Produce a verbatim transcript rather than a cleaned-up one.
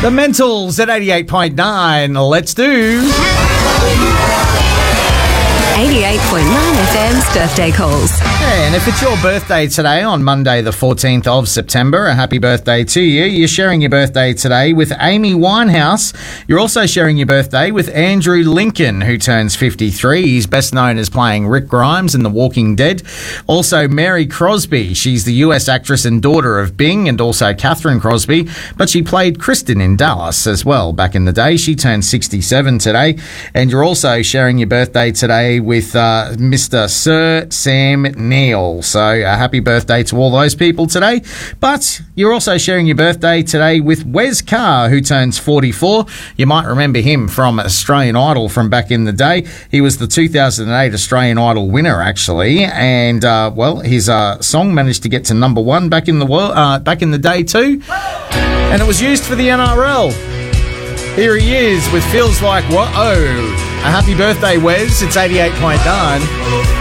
The Mentals at eighty-eight point nine. Let's do... eighty-eight point nine F M's birthday calls. And if it's your birthday today on Monday the fourteenth of September, a happy birthday to you. You're sharing your birthday today with Amy Winehouse. You're also sharing your birthday with Andrew Lincoln, who turns fifty-three. He's best known as playing Rick Grimes in The Walking Dead. Also Mary Crosby. She's the U S actress and daughter of Bing and also Catherine Crosby, but she played Kristen in Dallas as well back in the day. She turned sixty-seven today. And you're also sharing your birthday today with uh, Mister Sir Sam Neill. So a happy birthday to all those people today. But you're also sharing your birthday today with Wes Carr, who turns forty-four. You might remember him from Australian Idol from back in the day. He was the two thousand eight Australian Idol winner, actually. And, uh, well, his uh, song managed to get to number one back in the world, uh, back in the day too. And it was used for the N R L. Here he is with Feels Like What? Oh, a happy birthday, Wes. It's eighty-eight point nine.